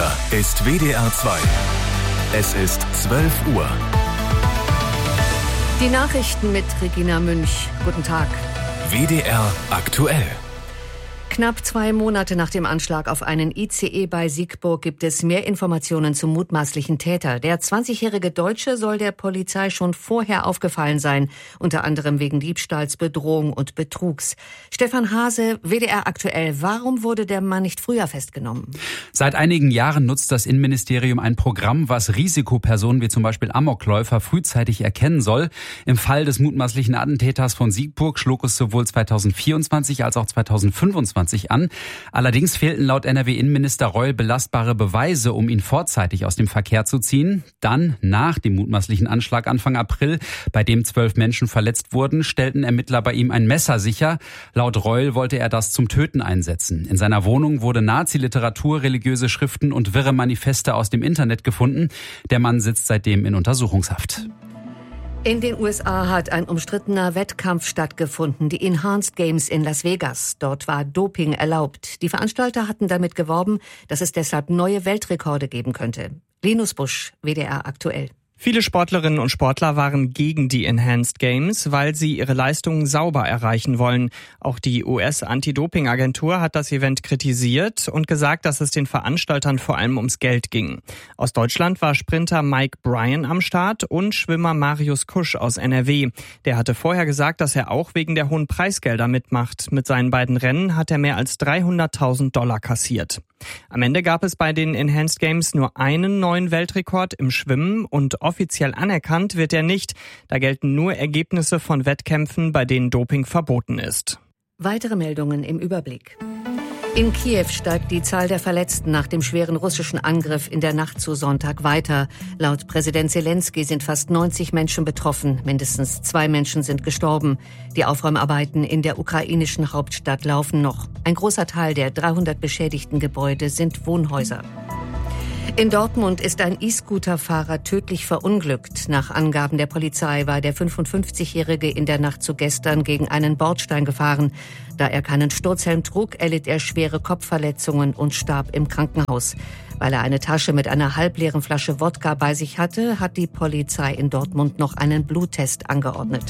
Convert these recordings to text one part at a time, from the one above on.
Hier ist WDR 2. Es ist 12 Uhr. Die Nachrichten mit Regina Münch. Guten Tag. WDR aktuell. Knapp 2 Monate nach dem Anschlag auf einen ICE bei Siegburg gibt es mehr Informationen zum mutmaßlichen Täter. Der 20-jährige Deutsche soll der Polizei schon vorher aufgefallen sein, unter anderem wegen Diebstahls, Bedrohung und Betrugs. Stefan Hase, WDR aktuell. Warum wurde der Mann nicht früher festgenommen? Seit einigen Jahren nutzt das Innenministerium ein Programm, was Risikopersonen wie zum Beispiel Amokläufer frühzeitig erkennen soll. Im Fall des mutmaßlichen Attentäters von Siegburg schlug es sowohl 2024 als auch 2025 an. Allerdings fehlten laut NRW-Innenminister Reul belastbare Beweise, um ihn vorzeitig aus dem Verkehr zu ziehen. Dann, nach dem mutmaßlichen Anschlag Anfang April, bei dem 12 Menschen verletzt wurden, stellten Ermittler bei ihm ein Messer sicher. Laut Reul wollte er das zum Töten einsetzen. In seiner Wohnung wurde Nazi-Literatur, religiöse Schriften und wirre Manifeste aus dem Internet gefunden. Der Mann sitzt seitdem in Untersuchungshaft. In den USA hat ein umstrittener Wettkampf stattgefunden, die Enhanced Games in Las Vegas. Dort war Doping erlaubt. Die Veranstalter hatten damit geworben, dass es deshalb neue Weltrekorde geben könnte. Linus Busch, WDR aktuell. Viele Sportlerinnen und Sportler waren gegen die Enhanced Games, weil sie ihre Leistungen sauber erreichen wollen. Auch die US-Anti-Doping-Agentur hat das Event kritisiert und gesagt, dass es den Veranstaltern vor allem ums Geld ging. Aus Deutschland war Sprinter Mike Bryan am Start und Schwimmer Marius Kusch aus NRW. Der hatte vorher gesagt, dass er auch wegen der hohen Preisgelder mitmacht. Mit seinen beiden Rennen hat er mehr als $300.000 kassiert. Am Ende gab es bei den Enhanced Games nur einen neuen Weltrekord im Schwimmen und offiziell anerkannt wird er nicht. Da gelten nur Ergebnisse von Wettkämpfen, bei denen Doping verboten ist. Weitere Meldungen im Überblick. In Kiew steigt die Zahl der Verletzten nach dem schweren russischen Angriff in der Nacht zu Sonntag weiter. Laut Präsident Zelensky sind fast 90 Menschen betroffen. Mindestens 2 Menschen sind gestorben. Die Aufräumarbeiten in der ukrainischen Hauptstadt laufen noch. Ein großer Teil der 300 beschädigten Gebäude sind Wohnhäuser. In Dortmund ist ein E-Scooter-Fahrer tödlich verunglückt. Nach Angaben der Polizei war der 55-Jährige in der Nacht zu gestern gegen einen Bordstein gefahren. Da er keinen Sturzhelm trug, erlitt er schwere Kopfverletzungen und starb im Krankenhaus. Weil er eine Tasche mit einer halbleeren Flasche Wodka bei sich hatte, hat die Polizei in Dortmund noch einen Bluttest angeordnet.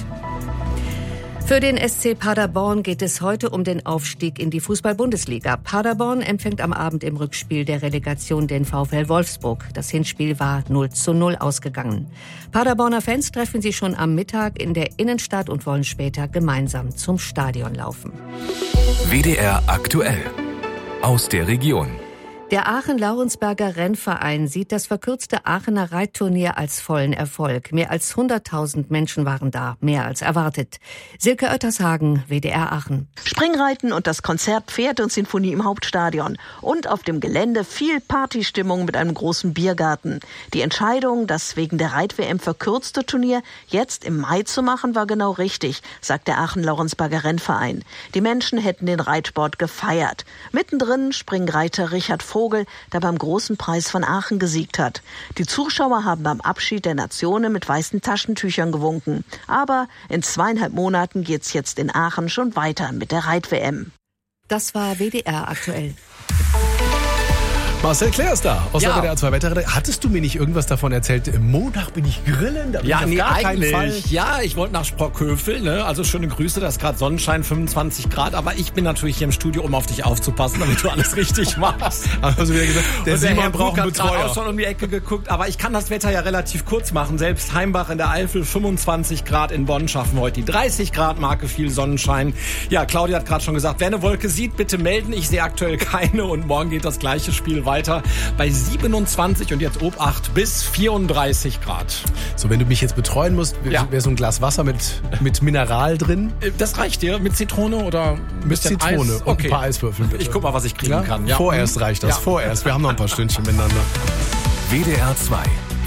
Für den SC Paderborn geht es heute um den Aufstieg in die Fußball-Bundesliga. Paderborn empfängt am Abend im Rückspiel der Relegation den VfL Wolfsburg. Das Hinspiel war 0:0 ausgegangen. Paderborner Fans treffen sich schon am Mittag in der Innenstadt und wollen später gemeinsam zum Stadion laufen. WDR aktuell. Aus der Region. Der Aachen-Laurensberger Rennverein sieht das verkürzte Aachener Reitturnier als vollen Erfolg. Mehr als 100.000 Menschen waren da, mehr als erwartet. Silke Oettershagen, WDR Aachen. Springreiten und das Konzert Pferd und Sinfonie im Hauptstadion. Und auf dem Gelände viel Partystimmung mit einem großen Biergarten. Die Entscheidung, das wegen der Reit-WM verkürzte Turnier jetzt im Mai zu machen, war genau richtig, sagt der Aachen-Laurensberger Rennverein. Die Menschen hätten den Reitsport gefeiert. Mittendrin Springreiter Richard Vogel, der beim Großen Preis von Aachen gesiegt hat. Die Zuschauer haben beim Abschied der Nationen mit weißen Taschentüchern gewunken. Aber in 2,5 Monaten geht's jetzt in Aachen schon weiter mit der Reit-WM. Das war WDR aktuell. Marcel Claire ist da aus der WDR 2 Wetterredaktion. Hattest du mir nicht irgendwas davon erzählt? Montag bin ich grillen, da bin ich auf gar keinen Fall. Ja, ich wollte nach Sprockhövel, ne? Also schöne Grüße, da ist gerade Sonnenschein, 25 Grad, aber ich bin natürlich hier im Studio, um auf dich aufzupassen, damit du alles richtig machst. Also wieder gesagt, der Simon braucht einen Betreuer. Ich habe schon um die Ecke geguckt, aber ich kann das Wetter ja relativ kurz machen. Selbst Heimbach in der Eifel, 25 Grad, in Bonn schaffen wir heute die 30 Grad Marke, viel Sonnenschein. Ja, Claudia hat gerade schon gesagt, wer eine Wolke sieht, bitte melden. Ich sehe aktuell keine und morgen geht das gleiche Spiel weiter bei 27 und jetzt Obacht bis 34 Grad. So, wenn du mich jetzt betreuen musst, wäre so ein Glas Wasser mit Mineral drin? Das reicht dir? Mit Zitrone oder mit Zitrone Eis? Und ein paar Eiswürfel bitte. Ich guck mal, was ich kriegen kann. Ja. Vorerst reicht das, vorerst. Wir haben noch ein paar Stündchen miteinander. WDR 2.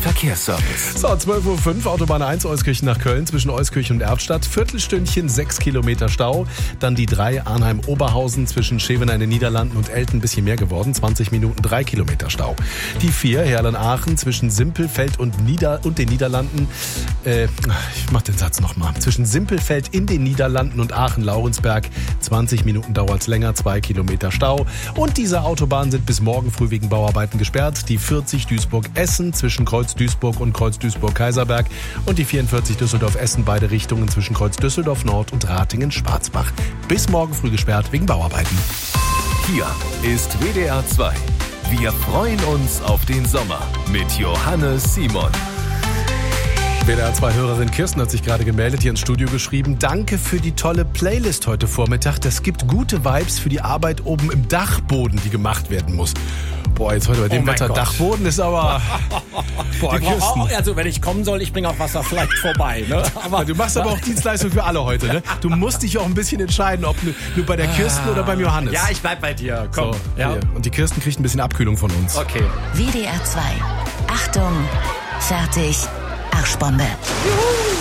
Verkehrsservice. So, 12.05 Uhr, Autobahn 1, Euskirchen nach Köln, zwischen Euskirchen und Erftstadt. Viertelstündchen, 6 Kilometer Stau. Dann die 3, Arnheim-Oberhausen, zwischen Schevener in den Niederlanden und Elten, ein bisschen mehr geworden. 20 Minuten, 3 Kilometer Stau. Die 4, Herlen-Aachen, zwischen Simpelfeld und den Niederlanden. Ich mach den Satz nochmal. Zwischen Simpelfeld in den Niederlanden und Aachen-Laurensberg. 20 Minuten dauert's länger, 2 Kilometer Stau. Und diese Autobahnen sind bis morgen früh wegen Bauarbeiten gesperrt. Die 40 Duisburg-Essen zwischen Kreuz-Duisburg und Kreuz-Duisburg-Kaiserberg und die 44 Düsseldorf-Essen, beide Richtungen zwischen Kreuz-Düsseldorf-Nord und Ratingen-Schwarzbach. Bis morgen früh gesperrt wegen Bauarbeiten. Hier ist WDR 2. Wir freuen uns auf den Sommer mit Johannes Simon. WDR 2-Hörerin Kirsten hat sich gerade gemeldet, hier ins Studio geschrieben. Danke für die tolle Playlist heute Vormittag. Das gibt gute Vibes für die Arbeit oben im Dachboden, die gemacht werden muss. Boah, jetzt heute bei dem Wetter Gott. Dachboden ist aber... Boah, Kirsten. Also wenn ich kommen soll, ich bringe auch Wasser vielleicht vorbei. Ne? Aber du machst aber auch Dienstleistung für alle heute. Ne? Du musst dich auch ein bisschen entscheiden, ob nur bei der Kirsten oder beim Johannes. Ja, ich bleib bei dir. Komm. So, ja. Und die Kirsten kriegt ein bisschen Abkühlung von uns. Okay. WDR 2. Achtung, fertig, Arschbombe. Juhu.